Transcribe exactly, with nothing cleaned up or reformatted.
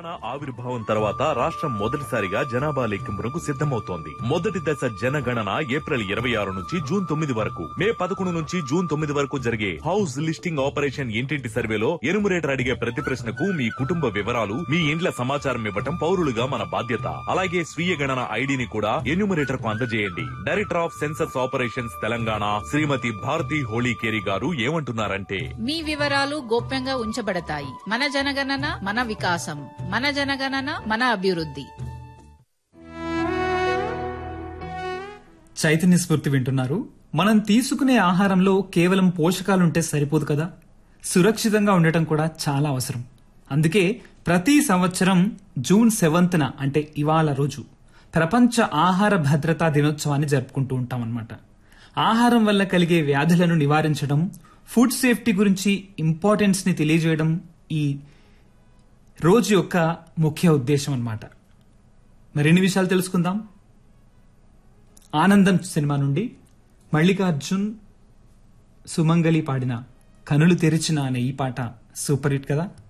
తెలంగాణ ఆవిర్భావం తర్వాత రాష్ట్రం మొదటిసారిగా జనాభా లెక్కింపునకు సిద్ధమవుతోంది. మొదటి దశ జనగణన ఏప్రిల్ ఇరవై ఆరు నుంచి జూన్ తొమ్మిది వరకు, మే పదకొండు నుంచి జూన్ తొమ్మిది వరకు జరిగే హౌస్ లిస్టింగ్ ఆపరేషన్ ఇంటింటి సర్వేలో ఎనుమరేటర్ అడిగే ప్రతి ప్రశ్నకు మీ కుటుంబ వివరాలు, మీ ఇండ్ల సమాచారం ఇవ్వటం పౌరులుగా మన బాధ్యత. అలాగే స్వీయ గణన ఐడిని కూడా ఎన్యూమరేటర్ కు అందజేయండి. Director of census operations Telangana శ్రీమతి భారతి హోళీకేరి గారు ఏమంటున్నారంటే, మీ వివరాలు గోప్యంగా ఉంచబడతాయి. మన జనగణన మన వికాసం, మన జనగణన మన అభివృద్ధి. చైతన్య స్ఫూర్తి వింటున్నారు. మనం తీసుకునే ఆహారంలో కేవలం పోషకాలుంటే సరిపోదు కదా, సురక్షితంగా ఉండటం కూడా చాలా అవసరం. అందుకే ప్రతి సంవత్సరం జూన్ సెవెంత్న అంటే ఇవాళ రోజు ప్రపంచ ఆహార భద్రతా దినోత్సవాన్ని జరుపుకుంటూ ఉంటాం అన్నమాట. ఆహారం వల్ల కలిగే వ్యాధులను నివారించడం, ఫుడ్ సేఫ్టీ గురించి ఇంపార్టెన్స్ ని తెలియజేయడం ఈ రోజు యొక్క ముఖ్య ఉద్దేశం అన్నమాట. మరిన్ని విషయాలు తెలుసుకుందాం. ఆనందం సినిమా నుండి మల్లికార్జున్ సుమంగళి పాడిన కనులు తెరిచిన అనే ఈ పాట సూపర్ హిట్ కదా.